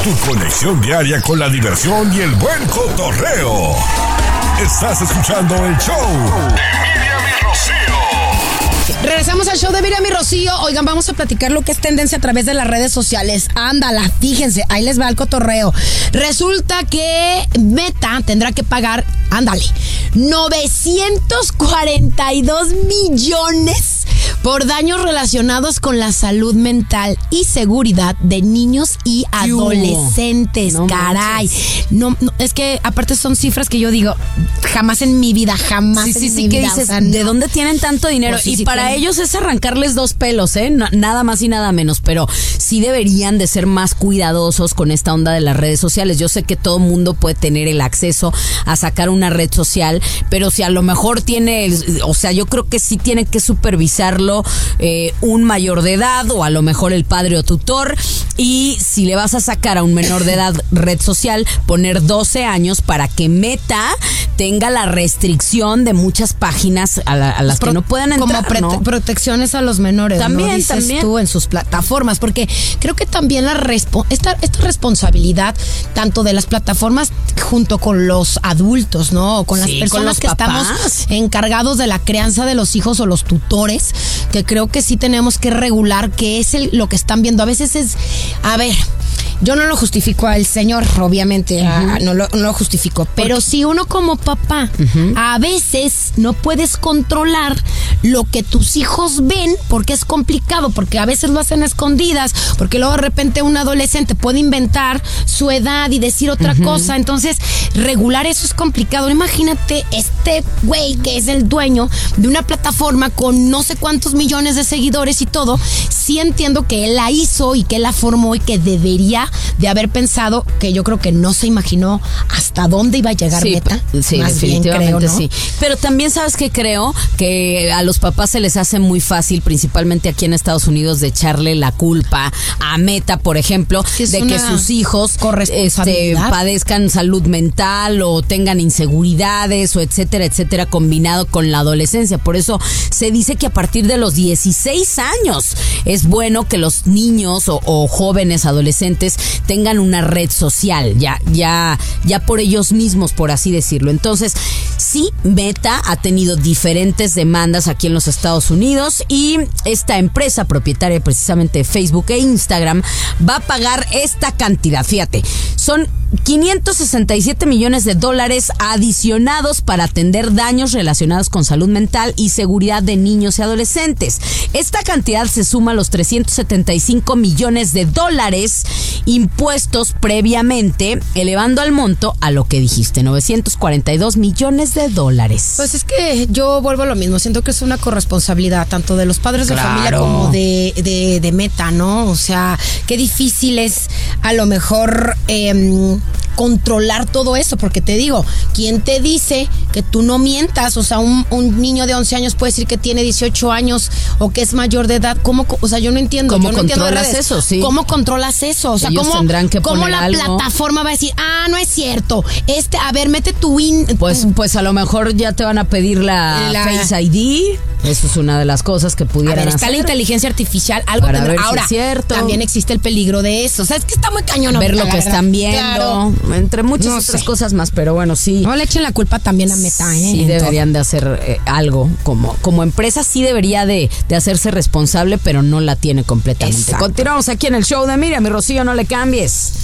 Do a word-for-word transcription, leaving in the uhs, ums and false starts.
Tu conexión diaria con la diversión y el buen cotorreo. Estás escuchando el show de Miriam y Rocío. Regresamos al show de Miriam y Rocío. Oigan, vamos a platicar lo que es tendencia a través de las redes sociales. Ándala, fíjense, ahí les va el cotorreo. Resulta que Meta tendrá que pagar, ándale, novecientos cuarenta y dos millones por daños relacionados con la salud mental y seguridad de niños y adolescentes. No, caray. No, no, es que aparte son cifras que yo digo, jamás en mi vida, jamás sí, en sí, mi sí, vida. ¿qué dices? O sea, ¿de no. dónde tienen tanto dinero? Pues sí, y sí para tienen. ellos es arrancarles dos pelos, ¿eh? No, nada más y nada menos, pero sí deberían de ser más cuidadosos con esta onda de las redes sociales. Yo sé que todo mundo puede tener el acceso a sacar una red social, pero si a lo mejor tiene, el, o sea, yo creo que sí tiene que supervisarlo eh, un mayor de edad o a lo mejor el padre o tutor, y si le vas a sacar a un menor de edad red social, poner doce años para que Meta tenga la restricción de muchas páginas a, la, a las Pro, que no puedan entrar. Como pre- ¿no? protecciones a los menores, también, ¿no? Dices también. tú en sus plataformas, porque creo que también la respo- esta, esta responsabilidad tanto de las plataformas junto con los adultos, ¿no? Con las Sí, personas con los que papás. estamos encargados de la crianza de los hijos o los tutores, que creo que sí tenemos que regular qué es el, lo que están viendo. A veces es, a ver, yo no lo justifico al señor, obviamente, uh-huh. a, no, lo, no lo justifico, pero si uno como papá uh-huh. a veces no puedes controlar lo que tus hijos ven, porque es complicado, porque a veces lo hacen a escondidas, porque luego de repente un adolescente puede inventar su edad y decir otra uh-huh. cosa, entonces regular eso es complicado. Imagínate este güey que es el dueño de una plataforma con no sé cuántos millones de seguidores y todo. Sí entiendo que él la hizo y que él la formó y que debería de haber pensado, que yo creo que no se imaginó hasta dónde iba a llegar sí, Meta. Sí, más definitivamente bien creo, ¿no? sí. Pero también sabes que creo que a los papás se les hace muy fácil, principalmente aquí en Estados Unidos, de echarle la culpa a Meta, por ejemplo, es de que sus hijos este, padezcan salud mental o tengan inseguridades o etcétera, etcétera, combinado con la adolescencia. Por eso se dice que a partir de los dieciséis años es bueno que los niños o, o jóvenes adolescentes tengan una red social, ya, ya, ya por ellos mismos, por así decirlo. Entonces, sí, Meta ha tenido diferentes demandas aquí en los Estados Unidos y esta empresa propietaria precisamente de Facebook e Instagram va a pagar esta cantidad. Fíjate, son quinientos sesenta y siete millones de dólares adicionados para atender daños relacionados con salud mental y seguridad de niños y adolescentes. Esta cantidad se suma a los trescientos setenta y cinco millones de dólares impuestos previamente, elevando al monto a lo que dijiste, novecientos cuarenta y dos millones de dólares. Pues es que yo vuelvo a lo mismo, siento que es una corresponsabilidad tanto de los padres de claro. familia como de, de, de Meta, ¿no? O sea, qué difícil es a lo mejor eh, controlar todo eso, porque te digo, ¿quién te dice que tú no mientas? O sea, un, un niño de once años puede decir que tiene dieciocho años o que es mayor de edad. ¿Cómo? O sea, yo no entiendo. ¿Cómo yo no controlas entiendo eso? Sí. ¿Cómo controlas eso? O sea, ellos ¿cómo, tendrán que cómo poner la algo? plataforma va a decir, ah, no es cierto, este, a ver, mete tu win. Pues, pues a lo mejor ya te van a pedir la, la Face I D. Eso es una de las cosas que pudieran a ver, está hacer. la inteligencia artificial, algo para tendrá. ver Ahora, si es cierto. También existe el peligro de eso. O sea, es que está muy cañón. Ver lo que verdad. están viendo, Claro. entre muchas No otras sé. cosas más, pero bueno, sí. No le echen la culpa también a Meta, ¿eh? Sí deberían de hacer eh, algo. Como, como empresa sí debería de, de hacerse responsable, pero no la tiene completamente. Exacto. Continuamos aquí en el show de Miriam y Rocío, no le cambies.